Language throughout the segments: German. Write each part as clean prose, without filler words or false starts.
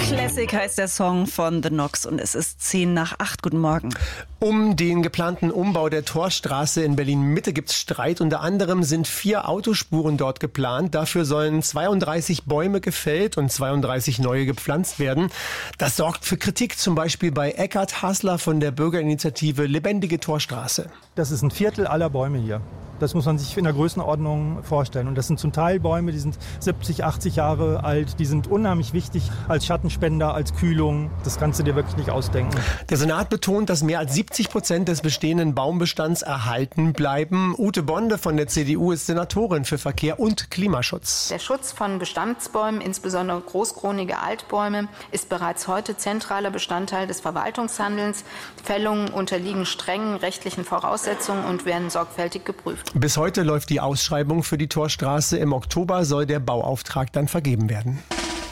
Classic heißt der Song von The Knox und es ist 7:10. Guten Morgen. Um den geplanten Umbau der Torstraße in Berlin-Mitte gibt es Streit. Unter anderem sind 4 Autospuren dort geplant. Dafür sollen 32 Bäume gefällt und 32 neue gepflanzt werden. Das sorgt für Kritik, zum Beispiel bei Eckhard Hassler von der Bürgerinitiative Lebendige Torstraße. Das ist ein Viertel aller Bäume hier. Das muss man sich in der Größenordnung vorstellen. Und das sind zum Teil Bäume, die sind 70, 80 Jahre alt. Die sind unheimlich wichtig als Schattenspender, als Kühlung. Das kannst du dir wirklich nicht ausdenken. Der Senat betont, dass mehr als 70% des bestehenden Baumbestands erhalten bleiben. Ute Bonde von der CDU ist Senatorin für Verkehr und Klimaschutz. Der Schutz von Bestandsbäumen, insbesondere großkronige Altbäume, ist bereits heute zentraler Bestandteil des Verwaltungshandelns. Fällungen unterliegen strengen rechtlichen Voraussetzungen und werden sorgfältig geprüft. Bis heute läuft die Ausschreibung für die Torstraße. Im Oktober soll der Bauauftrag dann vergeben werden.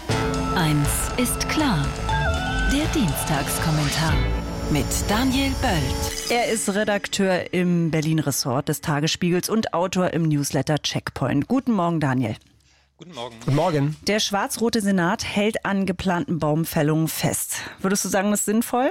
Eins ist klar. Der Dienstagskommentar mit Daniel Böld. Er ist Redakteur im Berlin-Ressort des Tagesspiegels und Autor im Newsletter Checkpoint. Guten Morgen, Daniel. Guten Morgen. Guten Morgen. Der schwarz-rote Senat hält an geplanten Baumfällungen fest. Würdest du sagen, das ist sinnvoll?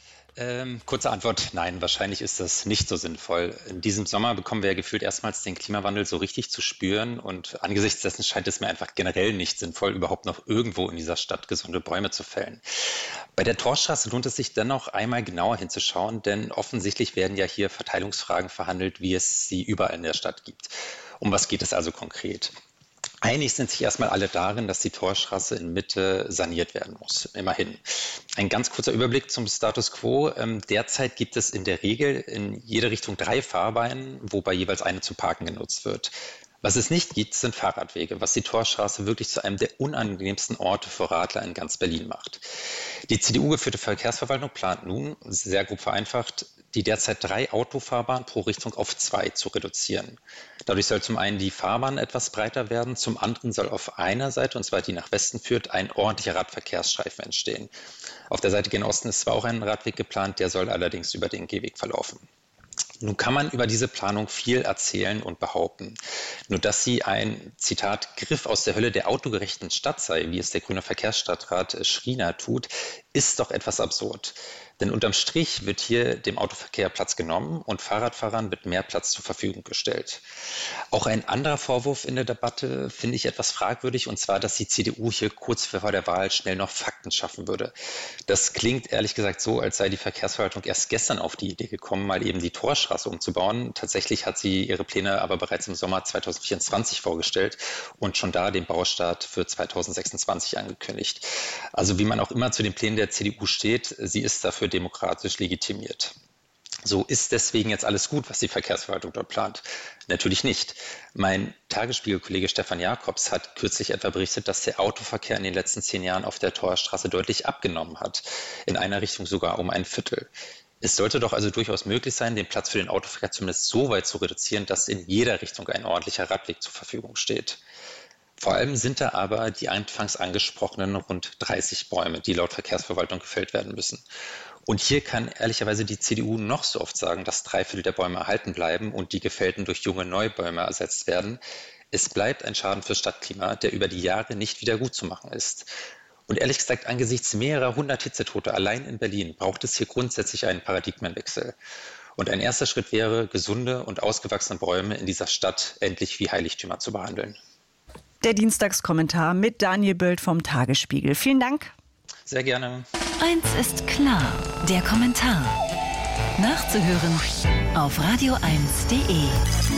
Kurze Antwort, nein, wahrscheinlich ist das nicht so sinnvoll. In diesem Sommer bekommen wir ja gefühlt erstmals den Klimawandel so richtig zu spüren und angesichts dessen scheint es mir einfach generell nicht sinnvoll, überhaupt noch irgendwo in dieser Stadt gesunde Bäume zu fällen. Bei der Torstraße lohnt es sich dennoch einmal genauer hinzuschauen, denn offensichtlich werden ja hier Verteilungsfragen verhandelt, wie es sie überall in der Stadt gibt. Um was geht es also konkret? Einig sind sich erstmal alle darin, dass die Torstraße in Mitte saniert werden muss. Immerhin. Ein ganz kurzer Überblick zum Status quo. Derzeit gibt es in der Regel in jede Richtung 3 Fahrbahnen, wobei jeweils eine zum Parken genutzt wird. Was es nicht gibt, sind Fahrradwege, was die Torstraße wirklich zu einem der unangenehmsten Orte für Radler in ganz Berlin macht. Die CDU-geführte Verkehrsverwaltung plant nun, sehr grob vereinfacht, die derzeit 3 Autofahrbahnen pro Richtung auf 2 zu reduzieren. Dadurch soll zum einen die Fahrbahn etwas breiter werden, zum anderen soll auf einer Seite, und zwar die nach Westen führt, ein ordentlicher Radverkehrsstreifen entstehen. Auf der Seite gen Osten ist zwar auch ein Radweg geplant, der soll allerdings über den Gehweg verlaufen. Nun kann man über diese Planung viel erzählen und behaupten. Nur dass sie ein, Zitat, Griff aus der Hölle der autogerechten Stadt sei, wie es der grüne Verkehrsstadtrat Schriener tut, ist doch etwas absurd. Denn unterm Strich wird hier dem Autoverkehr Platz genommen und Fahrradfahrern wird mehr Platz zur Verfügung gestellt. Auch ein anderer Vorwurf in der Debatte finde ich etwas fragwürdig, und zwar, dass die CDU hier kurz vor der Wahl schnell noch Fakten schaffen würde. Das klingt ehrlich gesagt so, als sei die Verkehrsverwaltung erst gestern auf die Idee gekommen, mal eben die Torstraße umzubauen. Tatsächlich hat sie ihre Pläne aber bereits im Sommer 2024 vorgestellt und schon da den Baustart für 2026 angekündigt. Also wie man auch immer zu den Plänen der CDU steht, sie ist dafür demokratisch legitimiert. So ist deswegen jetzt alles gut, was die Verkehrsverwaltung dort plant? Natürlich nicht. Mein Tagesspiegel-Kollege Stefan Jakobs hat kürzlich etwa berichtet, dass der Autoverkehr in den letzten 10 Jahren auf der Torstraße deutlich abgenommen hat. In einer Richtung sogar um ein Viertel. Es sollte doch also durchaus möglich sein, den Platz für den Autoverkehr zumindest so weit zu reduzieren, dass in jeder Richtung ein ordentlicher Radweg zur Verfügung steht. Vor allem sind da aber die anfangs angesprochenen rund 30 Bäume, die laut Verkehrsverwaltung gefällt werden müssen. Und hier kann ehrlicherweise die CDU noch so oft sagen, dass 3/4 der Bäume erhalten bleiben und die gefällten durch junge Neubäume ersetzt werden. Es bleibt ein Schaden fürs Stadtklima, der über die Jahre nicht wieder gut zu machen ist. Und ehrlich gesagt, angesichts mehrerer 100 Hitzetote allein in Berlin braucht es hier grundsätzlich einen Paradigmenwechsel. Und ein erster Schritt wäre, gesunde und ausgewachsene Bäume in dieser Stadt endlich wie Heiligtümer zu behandeln. Der Dienstagskommentar mit Daniel Böld vom Tagesspiegel. Vielen Dank. Sehr gerne. Eins ist klar, der Kommentar. Nachzuhören auf radio1.de.